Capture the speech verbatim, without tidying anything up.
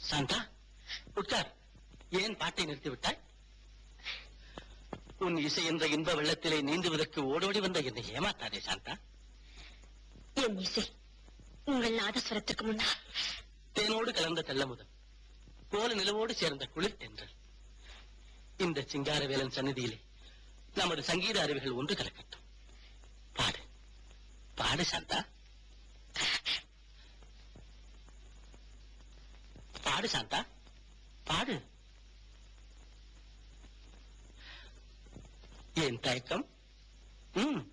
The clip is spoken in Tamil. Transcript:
சாந்தா, உட்கார். ஏன் பாட்டை நிறுத்திவிட்டாய்? உன் இசை என்ற இன்ப வெள்ளத்திலே நீந்துவதற்கு ஓடோடி வந்த என்னை ஏமாத்தாதே சாந்தா. என் இசை உங்கள் நாதஸ்வரத்துக்கு முன்னால் தேனோடு கலந்த தெள்ளமுதல், கோல நிலவோடு சேர்ந்த குளிர் தென்றல். இந்த சிங்காரவேலன் சந்நிதியிலே நமது சங்கீத அறிவுகள் ஒன்று கலக்கட்டும். பாடு, பாடு சாந்தா, பாடு சாந்தா, பாடு. ஏன் தயக்கம்? ம்